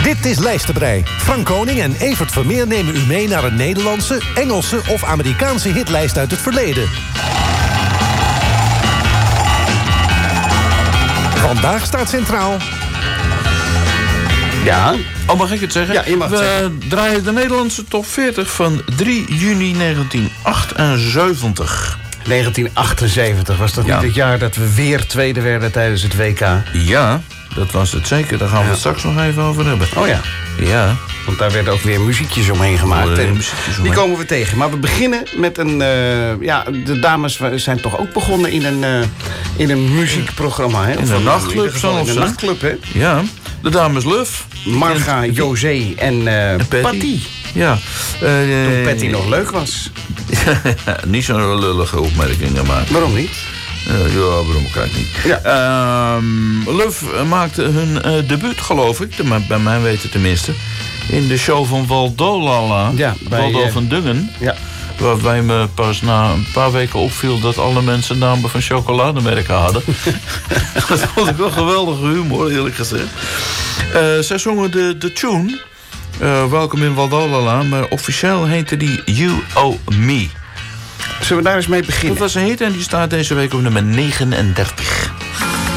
Dit is Lijstenbrei. Frank Koning en Evert Vermeer nemen u mee naar een Nederlandse, Engelse of Amerikaanse hitlijst uit het verleden. Vandaag staat centraal... Ja. Oh, mag ik het zeggen? Ja, je mag het zeggen. We draaien de Nederlandse top 40 van 3 juni 1978. 1978, was dat niet het jaar dat we weer tweede werden tijdens het WK? Ja, dat was het zeker. Daar gaan we het straks nog even over hebben. Oh ja. Ja. Want daar werden ook weer muziekjes omheen gemaakt. Die komen we tegen. Maar we beginnen met een... de dames zijn toch ook begonnen in een muziekprogramma. Hè? In een nachtclub zelfs. In een nachtclub, hè? Ja, de dames Luf. Marga, José en Patty. Ja. Toen Patty nog leuk was. Niet zo'n lullige opmerkingen, maar... Waarom niet? Ja, waarom kan ik niet? Ja. Luf maakte hun debuut, geloof ik, bij mij weten tenminste, in de show van Waldo Lala. Ja, Waldo van Dungen. Ja. Waarbij me pas na een paar weken opviel dat alle mensen namen van chocolademerken hadden. Dat vond ik wel geweldige humor, eerlijk gezegd. Zij zongen de tune, Welkom in Waldo Lala, maar officieel heette die You Owe Me. Zullen we daar eens mee beginnen? Dat was een hit en die staat deze week op nummer 39.